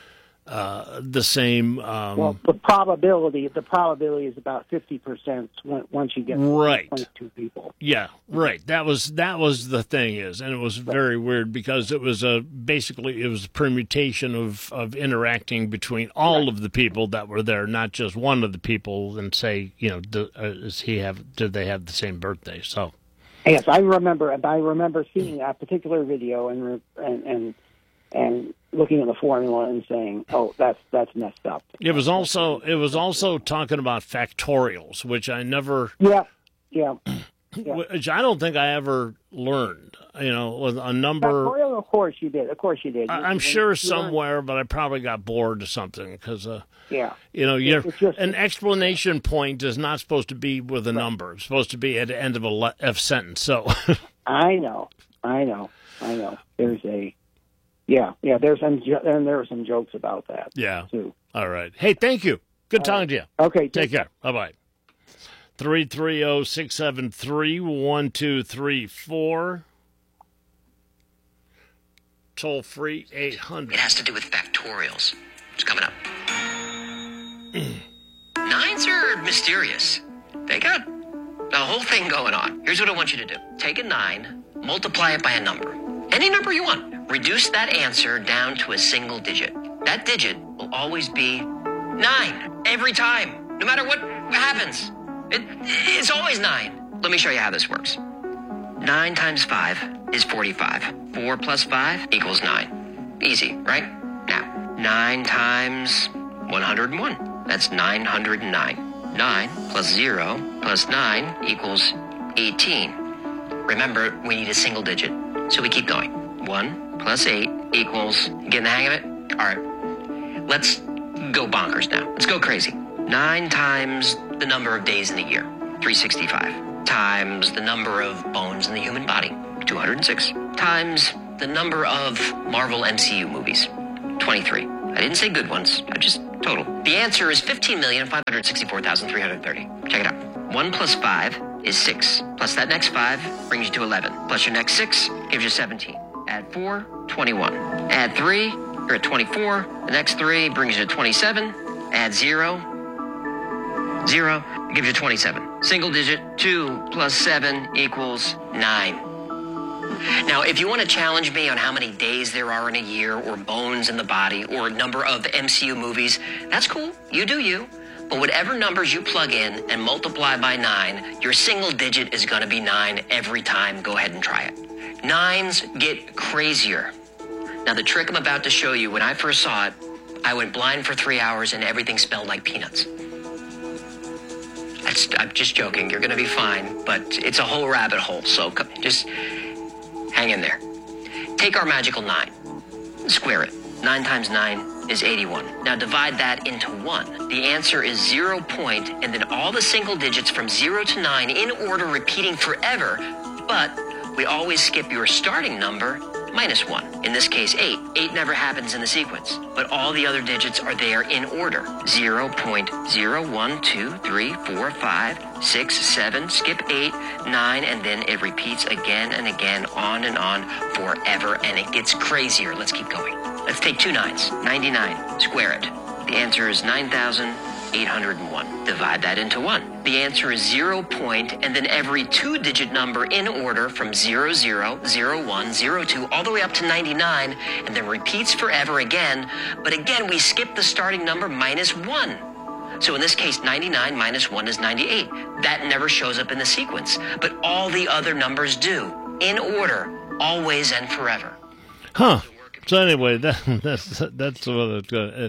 uh, the same. Um, well, the probability the probability is about fifty percent once you get right. twenty-two people. Yeah, right. That was that was the thing is, and it was very weird because it was a basically it was a permutation of, of interacting between all right. of the people that were there, not just one of the people, and say, you know, do, uh, does he have did they have the same birthday? So. Yes, I remember. I remember seeing that particular video and and and, and looking at the formula and saying, "Oh, that's that's messed up." It was also it was also talking about factorials, which I never. Yeah, yeah. yeah. Which I don't think I ever learned. You know, with a number. Factorial, of course you did. Of course you did. You, I'm sure somewhere, learned. But I probably got bored or something because. Uh, Yeah, you know, you're, just, an explanation point is not supposed to be with a right. number. It's supposed to be at the end of a le- F sentence. So, I know, I know, I know. There's a, yeah, yeah. There's some, and there are some jokes about that. Yeah. Too. All right. Hey, thank you. Good talking to you. Okay. Take care. Bye bye. Three three zero six seven three one two three four. Toll free eight hundred. It has to do with factorials. It's coming up. Nines are mysterious. They got the whole thing going on. Here's what I want you to do. Take a nine, multiply it by a number. Any number you want. Reduce that answer down to a single digit. That digit will always be nine. Every time. No matter what happens. It, it's always nine. Let me show you how this works. Nine times five is forty-five. Four plus five equals nine. Easy, right? Now, nine times one hundred one. That's nine hundred nine. nine plus zero plus nine equals eighteen. Remember, we need a single digit, so we keep going. one plus eight equals, getting the hang of it? All right, let's go bonkers now. Let's go crazy. nine times the number of days in the year, three hundred sixty-five, times the number of bones in the human body, two hundred six, times the number of Marvel M C U movies, twenty-three. I didn't say good ones, I just total. The answer is fifteen million five hundred sixty-four thousand three hundred thirty. Check it out. one plus five is six. Plus that next five brings you to eleven. Plus your next six gives you seventeen. Add four, twenty-one. Add three, you're at twenty-four. The next three brings you to twenty-seven. Add zero, zero, it gives you twenty-seven. Single digit, two plus seven equals nine. Now, if you want to challenge me on how many days there are in a year, or bones in the body, or number of M C U movies, that's cool. You do you. But whatever numbers you plug in and multiply by nine, your single digit is going to be nine every time. Go ahead and try it. Nines get crazier. Now, the trick I'm about to show you, when I first saw it, I went blind for three hours and everything smelled like peanuts. That's, I'm just joking. You're going to be fine, but it's a whole rabbit hole, so come, just hang in there. Take our magical nine, square it. Nine times nine is eighty-one. Now divide that into one. The answer is zero point, and then all the single digits from zero to nine in order, repeating forever, but we always skip your starting number, minus one. In this case, eight. Eight never happens in the sequence, but all the other digits are there in order. zero point zero one two three four five six seven, skip eight, nine, and then it repeats again and again, on and on, forever, and it gets crazier. Let's keep going. Let's take two nines, ninety-nine, square it. The answer is nine thousand eight hundred one. Divide that into one. The answer is zero point, and then every two-digit number in order from zero, zero, zero, one, zero, two, all the way up to ninety-nine, and then repeats forever again. But again, we skip the starting number minus one. So in this case, ninety-nine minus one is ninety-eight. That never shows up in the sequence, but all the other numbers do, in order, always and forever. Huh. So anyway, that, that's that's what it's going.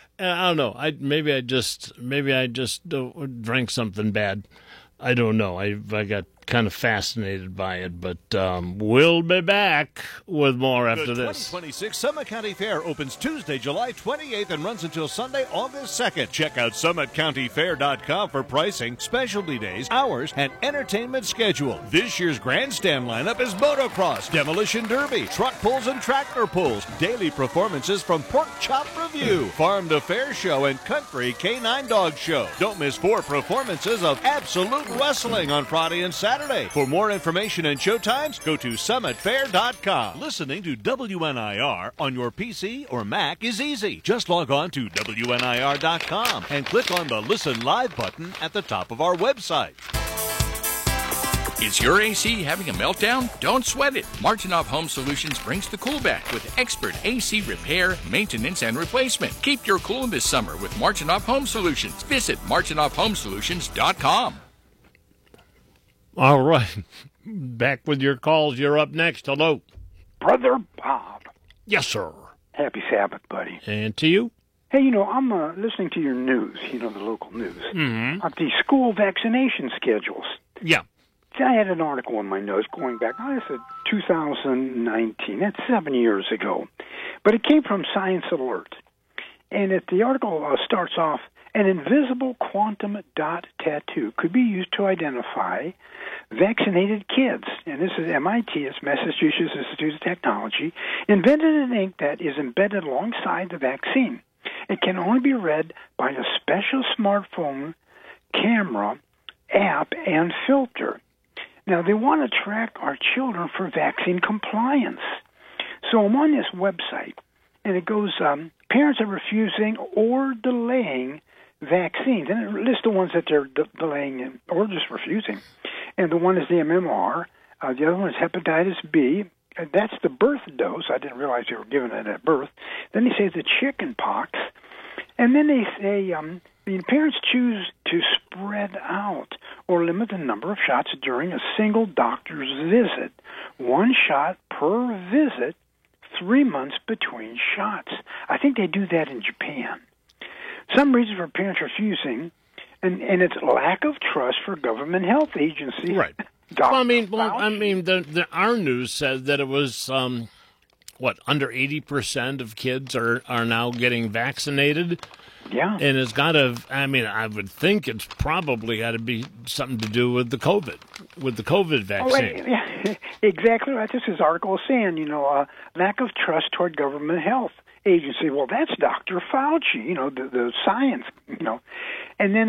I don't know. I maybe I just maybe I just uh, drank something bad. I don't know. I I got kind of fascinated by it, but um, we'll be back with more after the this. The twenty twenty-six Summit County Fair opens Tuesday, July twenty-eighth and runs until Sunday, August second. Check out summit county fair dot com for pricing, specialty days, hours, and entertainment schedule. This year's grandstand lineup is motocross, demolition derby, truck pulls and tractor pulls, daily performances from Pork Chop Review, Farm to Fair Show, and Country K nine Dog Show. Don't miss four performances of Absolute Wrestling on Friday and Saturday. For more information and showtimes, go to summit fair dot com. Listening to W N I R on your P C or Mac is easy. Just log on to W N I R dot com and click on the Listen Live button at the top of our website. Is your A C having a meltdown? Don't sweat it. Martinoff Home Solutions brings the cool back with expert A C repair, maintenance, and replacement. Keep your cool this summer with Martinoff Home Solutions. Visit martinoff home solutions dot com. All right. Back with your calls. You're up next. Hello. Brother Bob. Yes, sir. Happy Sabbath, buddy. And to you? Hey, you know, I'm uh, listening to your news, you know, the local news, mm-hmm. of the school vaccination schedules. Yeah. I had an article in my notes going back, I said two thousand nineteen. That's seven years ago. But it came from Science Alert. And it, the article uh, starts off, an invisible quantum dot tattoo could be used to identify vaccinated kids. And this is M I T, it's Massachusetts Institute of Technology, invented an ink that is embedded alongside the vaccine. It can only be read by a special smartphone camera, app, and filter. Now, they want to track our children for vaccine compliance. So I'm on this website, and it goes, um, parents are refusing or delaying vaccines. And it lists the ones that they're de- delaying or just refusing. And the one is the M M R. Uh, the other one is hepatitis B. Uh, that's the birth dose. I didn't realize they were giving it at birth. Then they say the chicken pox. And then they say um, the parents choose to spread out or limit the number of shots during a single doctor's visit. One shot per visit three months between shots. I think they do that in Japan. Some reason for parents refusing, and, and it's lack of trust for government health agencies. Right. Well, I mean, well, I mean, the, the, our news said that it was, um, what, under eighty percent of kids are, are now getting vaccinated. Yeah. And it's got to, I mean, I would think it's probably got to be something to do with the COVID, with the COVID vaccine. Oh, yeah, exactly right. This is article is saying, you know, uh, lack of trust toward government health agency. Well, that's Doctor Fauci, you know, the, the science, you know. And then